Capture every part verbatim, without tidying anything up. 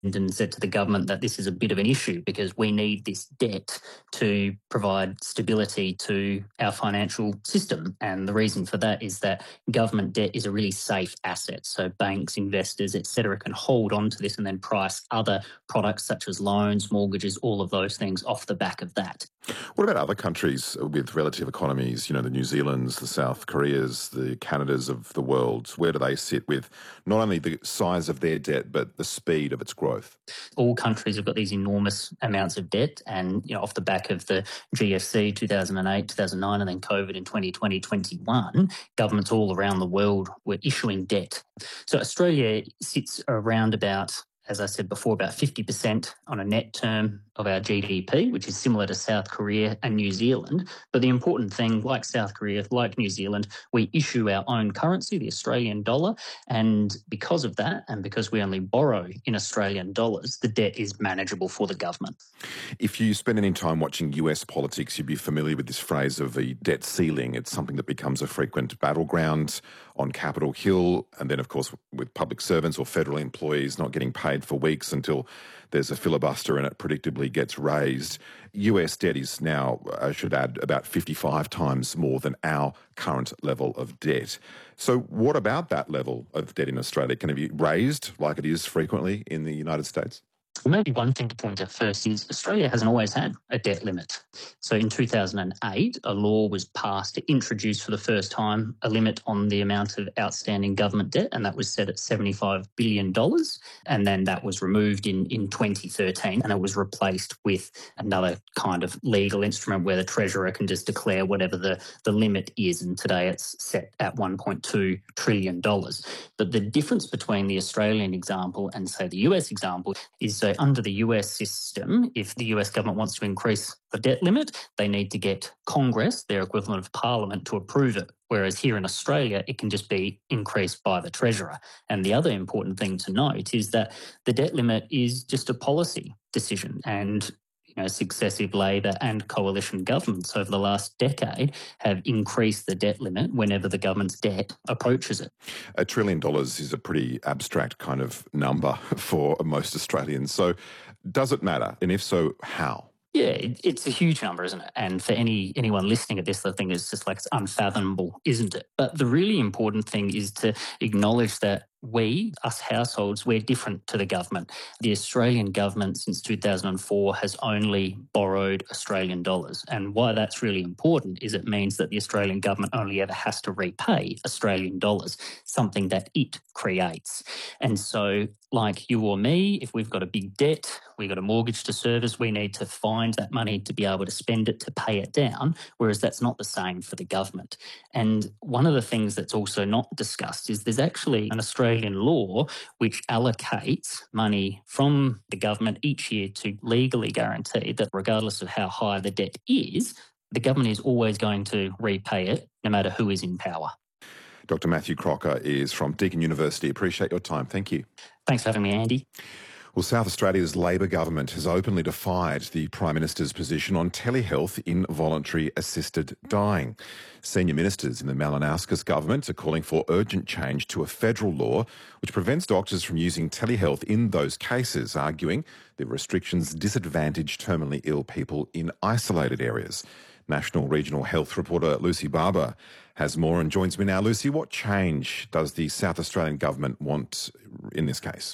and said to the government that this is a bit of an issue because we need this debt to provide stability to our financial system. And the reason for that is that government debt is a really safe asset. So banks, investors, et cetera, can hold on to this and then price other products such as loans, mortgages, all of those things off the back of that. What about other countries with relative economies, you know, the New Zealands, the South Koreas, the Canadas of the world? Where do they sit with not only the size of their debt, but the speed of its growth? All countries have got these enormous amounts of debt, and you know, off the back of the G F C two thousand eight, two thousand nine, and then COVID in twenty twenty, twenty-one, governments all around the world were issuing debt. So Australia sits around about, as I said before, about fifty percent on a net term of our G D P, which is similar to South Korea and New Zealand. But the important thing, like South Korea, like New Zealand, we issue our own currency, the Australian dollar. And because of that, and because we only borrow in Australian dollars, the debt is manageable for the government. If you spend any time watching U S politics, you'd be familiar with this phrase of the debt ceiling. It's something that becomes a frequent battleground on Capitol Hill, and then, of course, with public servants or federal employees not getting paid for weeks until there's a filibuster and it predictably gets raised. U S debt is now, I should add, about fifty-five times more than our current level of debt. So what about that level of debt in Australia? Can it be raised like it is frequently in the United States? Maybe one thing to point out first is Australia hasn't always had a debt limit. So in two thousand eight, a law was passed to introduce for the first time a limit on the amount of outstanding government debt, and that was set at seventy-five billion dollars. And then that was removed in, in twenty thirteen, and it was replaced with another kind of legal instrument where the Treasurer can just declare whatever the, the limit is. And today it's set at one point two trillion dollars. But the difference between the Australian example and, say, the U S example is so under the U S system, if the U S government wants to increase the debt limit, they need to get Congress, their equivalent of Parliament, to approve it. Whereas here in Australia, it can just be increased by the Treasurer. And the other important thing to note is that the debt limit is just a policy decision. And you know, successive Labor and coalition governments over the last decade have increased the debt limit whenever the government's debt approaches it. A trillion dollars is a pretty abstract kind of number for most Australians. So does it matter? And if so, how? Yeah, it, it's a huge number, isn't it? And for any anyone listening at this, the thing is just like it's unfathomable, isn't it? But the really important thing is to acknowledge that we, us households, we're different to the government. The Australian government since two thousand four has only borrowed Australian dollars. And why that's really important is it means that the Australian government only ever has to repay Australian dollars, something that it creates. And so like you or me, if we've got a big debt, we've got a mortgage to service, we need to find that money to be able to spend it to pay it down, whereas that's not the same for the government. And one of the things that's also not discussed is there's actually an Australian law which allocates money from the government each year to legally guarantee that regardless of how high the debt is, the government is always going to repay it no matter who is in power. Doctor Matthew Crocker is from Deakin University. Appreciate your time. Thank you. Thanks for having me, Andy. Well, South Australia's Labor government has openly defied the Prime Minister's position on telehealth in voluntary assisted dying. Senior ministers in the Malinauskas government are calling for urgent change to a federal law which prevents doctors from using telehealth in those cases, arguing the restrictions disadvantage terminally ill people in isolated areas. National Regional Health reporter Lucy Barber has more and joins me now. Lucy, what change does the South Australian government want in this case?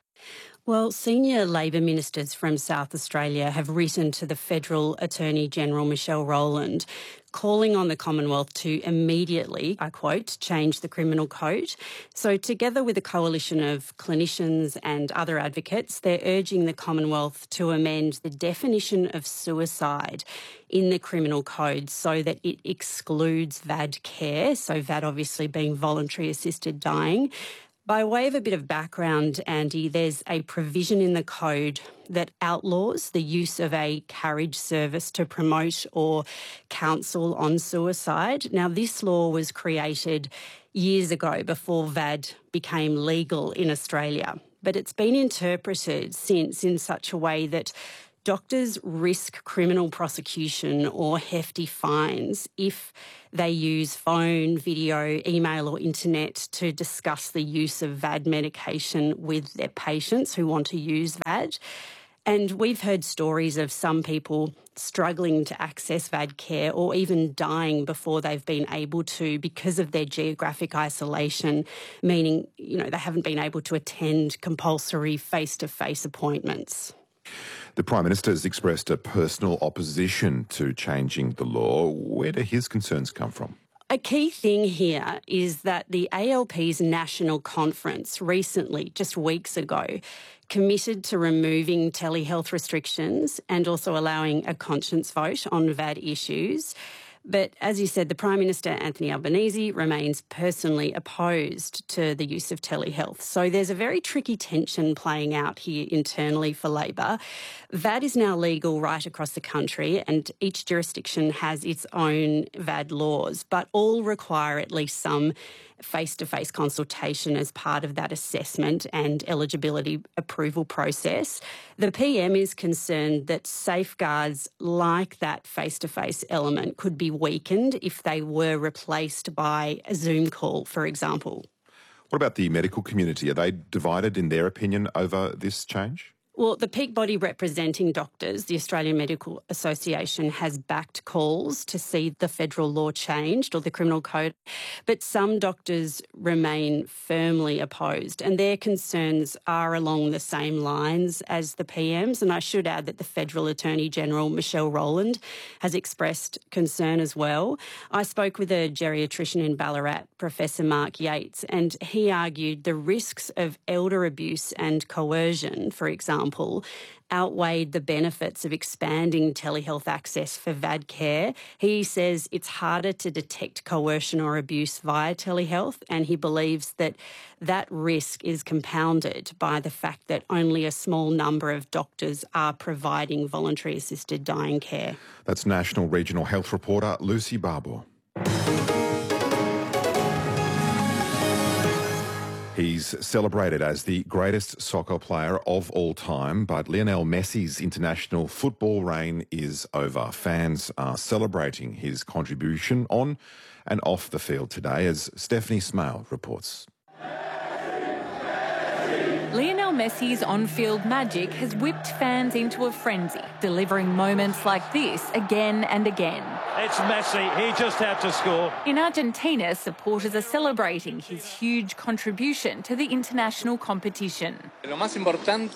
Well, senior Labor ministers from South Australia have written to the Federal Attorney-General Michelle Rowland calling on the Commonwealth to immediately, I quote, change the criminal code. So together with a coalition of clinicians and other advocates, they're urging the Commonwealth to amend the definition of suicide in the criminal code so that it excludes V A D care, so V A D obviously being voluntary assisted dying. By way of a bit of background, Andy, there's a provision in the code that outlaws the use of a carriage service to promote or counsel on suicide. Now, this law was created years ago before V A D became legal in Australia, but it's been interpreted since in such a way that doctors risk criminal prosecution or hefty fines if they use phone, video, email or internet to discuss the use of V A D medication with their patients who want to use V A D. And we've heard stories of some people struggling to access V A D care or even dying before they've been able to because of their geographic isolation, meaning, you know, they haven't been able to attend compulsory face-to-face appointments. The Prime Minister has expressed a personal opposition to changing the law. Where do his concerns come from? A key thing here is that the A L P's national conference recently, just weeks ago, committed to removing telehealth restrictions and also allowing a conscience vote on V A D issues. But as you said, the Prime Minister, Anthony Albanese, remains personally opposed to the use of telehealth. So there's a very tricky tension playing out here internally for Labor. V A D is now legal right across the country and each jurisdiction has its own V A D laws, but all require at least some face-to-face consultation as part of that assessment and eligibility approval process. The P M is concerned that safeguards like that face-to-face element could be weakened if they were replaced by a Zoom call, for example. What about the medical community? Are they divided in their opinion over this change? Well, the peak body representing doctors, the Australian Medical Association, has backed calls to see the federal law changed or the criminal code, but some doctors remain firmly opposed and their concerns are along the same lines as the P M's. And I should add that the Federal Attorney General, Michelle Rowland, has expressed concern as well. I spoke with a geriatrician in Ballarat, Professor Mark Yates, and he argued the risks of elder abuse and coercion, for example, outweighed the benefits of expanding telehealth access for V A D care. He says it's harder to detect coercion or abuse via telehealth, and he believes that that risk is compounded by the fact that only a small number of doctors are providing voluntary assisted dying care. That's National Regional Health reporter Lucy Barbour. He's celebrated as the greatest soccer player of all time, but Lionel Messi's international football reign is over. Fans are celebrating his contribution on and off the field today, as Stephanie Smale reports. Lionel Messi's on-field magic has whipped fans into a frenzy, delivering moments like this again and again. It's Messi, he just had to score. In Argentina, supporters are celebrating his huge contribution to the international competition. The most important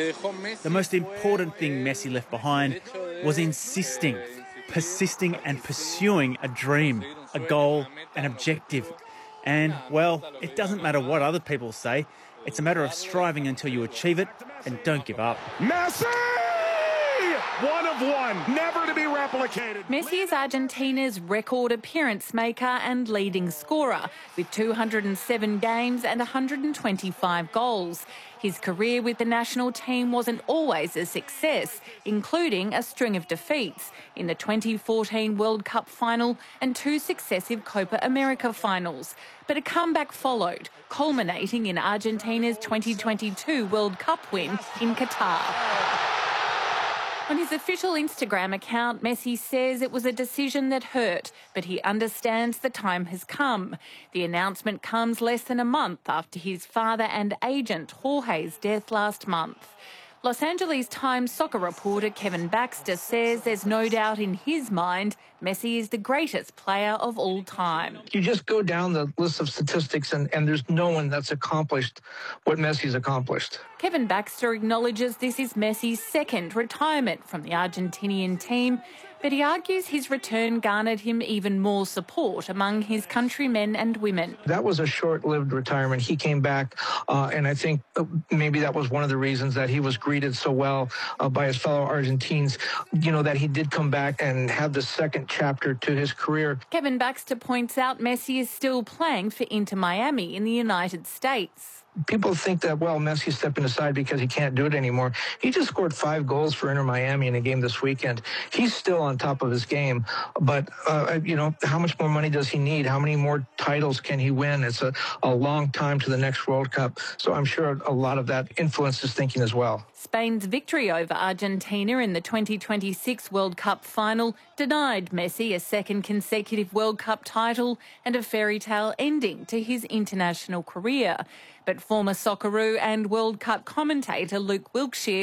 thing Messi left behind was insisting, persisting and pursuing a dream, a goal, an objective. And, well, it doesn't matter what other people say. It's a matter of striving until you achieve it and don't give up. Messi! One of one, never to be replicated. Messi is Argentina's record appearance maker and leading scorer, with two hundred seven games and one hundred twenty-five goals. His career with the national team wasn't always a success, including a string of defeats in the twenty fourteen World Cup final and two successive Copa America finals. But a comeback followed, culminating in Argentina's twenty twenty-two World Cup win in Qatar. On his official Instagram account, Messi says it was a decision that hurt, but he understands the time has come. The announcement comes less than a month after his father and agent Jorge's death last month. Los Angeles Times soccer reporter Kevin Baxter says there's no doubt in his mind Messi is the greatest player of all time. You just go down the list of statistics and, and there's no one that's accomplished what Messi's accomplished. Kevin Baxter acknowledges this is Messi's second retirement from the Argentinian team, but he argues his return garnered him even more support among his countrymen and women. That was a short-lived retirement. He came back, uh, and I think maybe that was one of the reasons that he was greeted so well uh, by his fellow Argentines, you know, that he did come back and have the second chapter to his career. Kevin Baxter points out Messi is still playing for Inter Miami in the United States. People think that, well, Messi's stepping aside because he can't do it anymore. He just scored five goals for Inter Miami in a game this weekend. He's still on top of his game. But, uh, you know, how much more money does he need? How many more titles can he win? It's a, a long time to the next World Cup. So I'm sure a lot of that influences thinking as well. Spain's victory over Argentina in the twenty twenty-six World Cup final denied Messi a second consecutive World Cup title and a fairy tale ending to his international career. But former Socceroo and World Cup commentator Luke Wilkshire